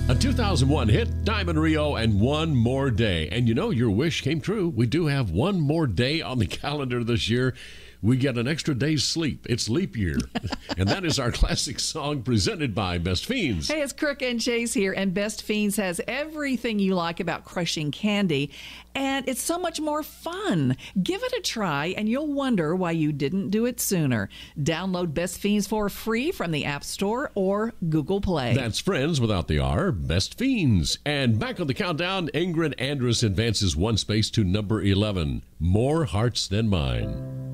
A 2001 hit, Diamond Rio, and One More Day. And you know, your wish came true. We do have one more day on the calendar this year. We get an extra day's sleep. It's leap year. And that is our classic song presented by Best Fiends. Hey, it's Crook and Chase here, and Best Fiends has everything you like about crushing candy, and it's so much more fun. Give it a try, and you'll wonder why you didn't do it sooner. Download Best Fiends for free from the App Store or Google Play. That's friends without the R, Best Fiends. And back on the countdown, Ingrid Andress advances one space to number 11, More Hearts Than Mine.